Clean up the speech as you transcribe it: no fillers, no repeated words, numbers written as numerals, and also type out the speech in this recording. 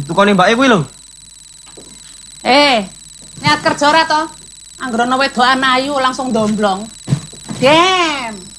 ditukoni mbake kuwi lho. Niat kerja ora to? Anggere ana wedokan ayu langsung domblong. Dem.